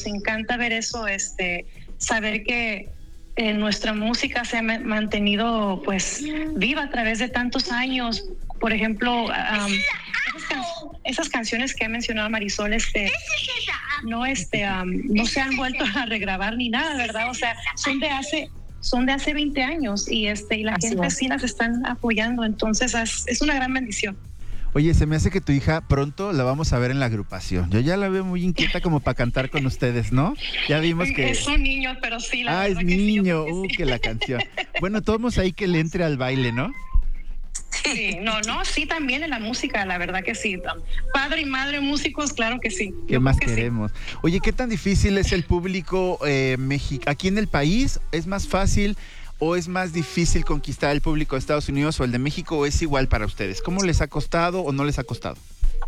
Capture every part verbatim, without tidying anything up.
nos encanta ver eso, este, saber que eh, nuestra música se ha ma- mantenido pues viva a través de tantos años. Por ejemplo, um, esas, can- esas canciones que ha mencionado Marisol, este, no, este, um, no se han vuelto a regrabar ni nada, ¿verdad? O sea, son de hace, son de hace veinte años y este, y la Así gente es. sí las están apoyando. Entonces es, es una gran bendición. Oye, se me hace que tu hija pronto la vamos a ver en la agrupación. Yo ya la veo muy inquieta como para cantar con ustedes, ¿no? Ya vimos que... Es un niño, pero sí, la Ah, es verdad que sí, yo niño. creo que Uh, sí. que la canción. Bueno, todos ahí que le entre al baile, ¿no? Sí, no, no, sí, también en la música, la verdad que sí. Padre y madre músicos, claro que sí. ¿Qué Yo más creo que sí. queremos? Oye, ¿qué tan difícil es el público eh, mexicano? ¿Aquí en el país es más fácil o es más difícil conquistar el público de Estados Unidos o el de México o es igual para ustedes? ¿Cómo les ha costado o no les ha costado?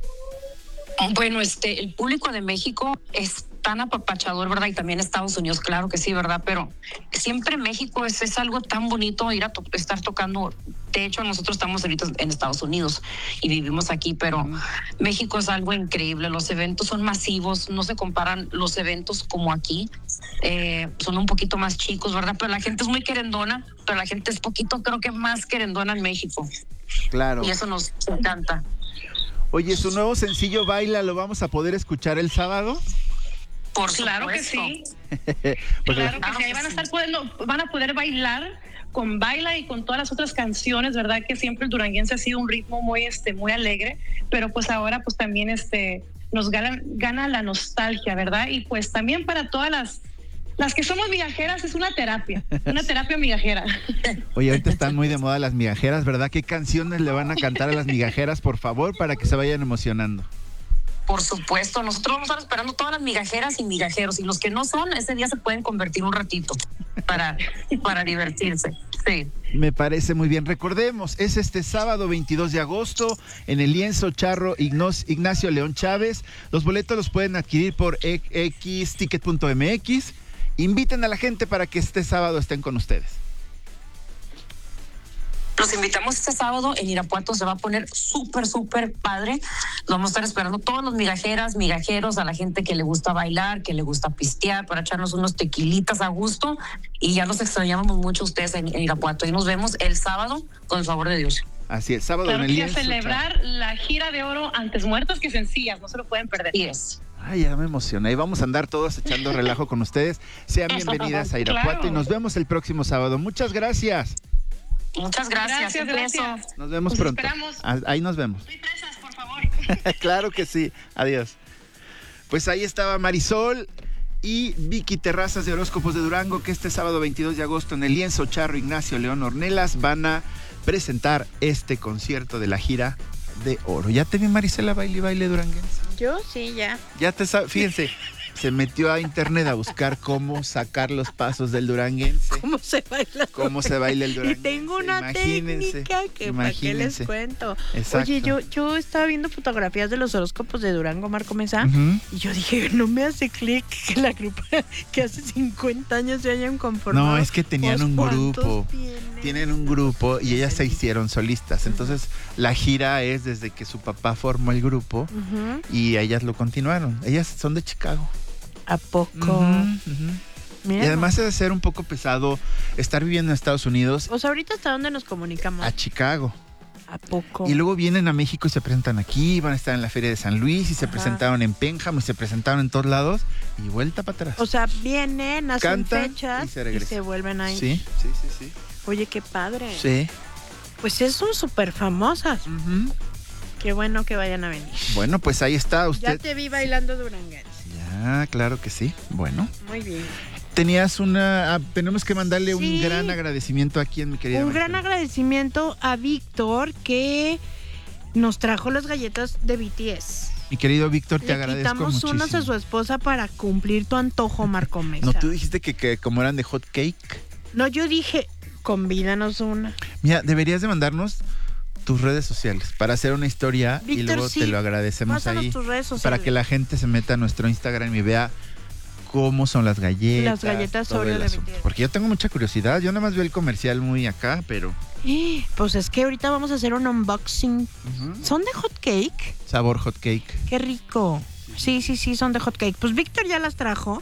Bueno, este, el público de México es tan apapachador, ¿verdad? Y también Estados Unidos, claro que sí, ¿verdad? Pero siempre México es, es algo tan bonito ir a to- estar tocando. De hecho, nosotros estamos ahorita en Estados Unidos y vivimos aquí, pero Mm. México es algo increíble. Los eventos son masivos, no se comparan los eventos como aquí. Eh, son un poquito más chicos, ¿verdad? Pero la gente es muy querendona, pero la gente es poquito, creo que más querendona en México. Claro. Y eso nos encanta. Oye, su nuevo sencillo Baila, ¿lo vamos a poder escuchar el sábado? Por Claro que supuesto. sí. Pues Claro la- que sí, ahí van a estar pudiendo, van a poder bailar con Baila y con todas las otras canciones, ¿verdad? Que siempre el duranguense ha sido un ritmo muy, este, muy alegre, pero pues ahora pues también este, nos gana, gana la nostalgia, ¿verdad? Y pues también para todas las, las que somos migajeras es una terapia, una terapia migajera. Oye, ahorita están muy de moda las migajeras, ¿verdad? ¿Qué canciones le van a cantar a las migajeras, por favor, para que se vayan emocionando? Por supuesto, nosotros vamos a estar esperando todas las migajeras y migajeros, y los que no son, ese día se pueden convertir un ratito para, para divertirse. Sí. Me parece muy bien. Recordemos, es este sábado veintidós de agosto en el Lienzo Charro Ignos- Ignacio León Chávez. Los boletos los pueden adquirir por x ticket punto m x. Inviten a la gente para que este sábado estén con ustedes. Los invitamos este sábado en Irapuato, se va a poner súper, súper padre. Vamos a estar esperando todos los migajeras, migajeros, a la gente que le gusta bailar, que le gusta pistear, para echarnos unos tequilitas a gusto. Y ya los extrañamos mucho a ustedes en, en Irapuato. Y nos vemos el sábado, con el favor de Dios. Así es, sábado Claro en el que a Lienzo celebrar la gira de oro antes muertos que sencillas, no se lo pueden perder. Y es. Ay, ya me emocioné. Y vamos a andar todos echando relajo con ustedes. Sean bienvenidas a Irapuato Claro. y nos vemos el próximo sábado. Muchas gracias. Muchas gracias. Gracias, Un beso. gracias. Nos vemos Los pronto. esperamos. Ah, ahí nos vemos. Soy fresas, por favor. Claro que sí. Adiós. Pues ahí estaba Marisol y Vicky Terrazas de Horóscopos de Durango, que este sábado veintidós de agosto en el Lienzo Charro Ignacio León Ornelas van a presentar este concierto de la gira de oro. ¿Ya te vi, Marisela, baile y baile duranguense? Yo sí, ya. Ya te sabes, fíjense, se metió a internet a buscar cómo sacar los pasos del duranguense. ¿Cómo se baila? Cómo se baila el Y duranguense. tengo una Imagínense, técnica que para qué les imagínense. cuento. Exacto. Oye, yo, yo estaba viendo fotografías de los horóscopos de Durango, Marco Mesa, Ujú. y yo dije, no me hace clic que la grupa que hace cincuenta años se hayan conformado. No, es que tenían Pues, un ¿cuántos grupo. tienen? Tienen un grupo y ellas se hicieron solistas. Entonces, la gira es desde que su papá formó el grupo Ujú. y ellas lo continuaron. Ellas son de Chicago. ¿A poco? Ujú, ujú. Mira, Y además debe ser un poco pesado estar viviendo en Estados Unidos o sea, ahorita hasta dónde nos comunicamos. a Chicago. ¿A poco? Y luego vienen a México y se presentan aquí, van a estar en la Feria de San Luis y se Ajá. presentaron en Pénjamo y se presentaron en todos lados y vuelta para atrás. O sea, vienen, hacen Cantan fechas y se regresan. vuelven ahí. Sí, sí, sí, sí. Oye, qué padre. Sí. Pues son súper famosas. Ujú. Qué bueno que vayan a venir. Bueno, pues ahí está Ya usted. te vi bailando duranguense. Ya, claro que sí. Bueno. Muy bien. Tenías una... ah, tenemos que mandarle un Sí. gran agradecimiento aquí en mi querida Un gran Marisol. agradecimiento a Víctor que nos trajo las galletas de B T S. Mi querido Víctor, te Le agradezco quitamos muchísimo. unas a su esposa para cumplir tu antojo, Marco Mesa. No, tú dijiste que, que como eran de hot cake. No, yo dije, convídanos una. Mira, deberías de mandarnos tus redes sociales para hacer una historia y Víctor, luego sí. te lo agradecemos Pásanos ahí. tus redes sociales. Para que la gente se meta a nuestro Instagram y vea cómo son las galletas. Las galletas todo Oreo el de asunto. B T S. Porque yo tengo mucha curiosidad. Yo nada más veo el comercial muy acá, pero... Eh, Pues es que ahorita vamos a hacer un unboxing. ¿Son de hot cake? Sabor hot cake. Qué rico. Sí, sí, sí, son de hot cake. Pues Víctor ya las trajo.